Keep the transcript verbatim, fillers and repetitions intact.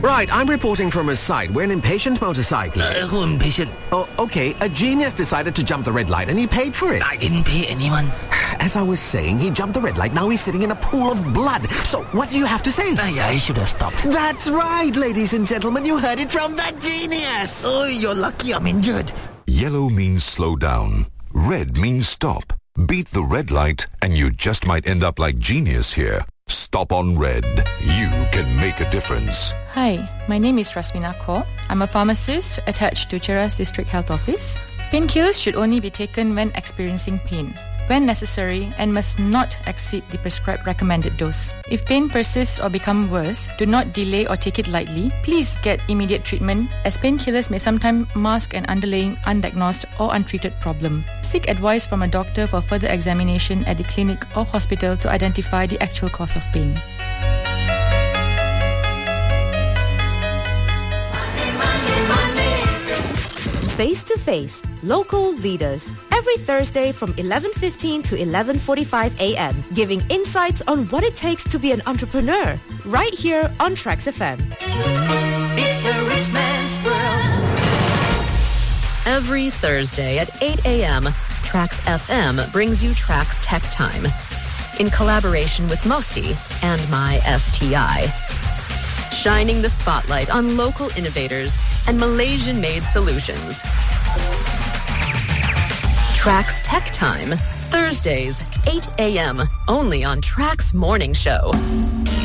Right, I'm reporting from a site. We're an impatient motorcyclist. Uh, who impatient? Oh, okay. A genius decided to jump the red light and he paid for it. I didn't pay anyone. As I was saying, he jumped the red light. Now he's sitting in a pool of blood. So what do you have to say? Uh, yeah, I should have stopped. That's right, ladies and gentlemen. You heard it from the genius. Oh, you're lucky I'm injured. Yellow means slow down. Red means stop. Beat the red light and you just might end up like genius here. Stop on red. You can make a difference. Hi, my name is Rasmina Kaur. I'm a pharmacist attached to Cheras District Health Office. Painkillers should only be taken when experiencing pain, when necessary, and must not exceed the prescribed recommended dose. If pain persists or becomes worse, do not delay or take it lightly. Please get immediate treatment, as painkillers may sometimes mask an underlying undiagnosed or untreated problem. Seek advice from a doctor for further examination at the clinic or hospital to identify the actual cause of pain. Face to Face, local leaders. Every Thursday from eleven fifteen to eleven forty-five a.m. giving insights on what it takes to be an entrepreneur. Right here on Trax F M. It's a rich man's world. Every Thursday at eight a.m., Trax F M brings you Trax Tech Time in collaboration with Mosty and My S T I. Shining the spotlight on local innovators and Malaysian-made solutions. Trax Tech Time, Thursdays, eight a.m., only on Trax Morning Show.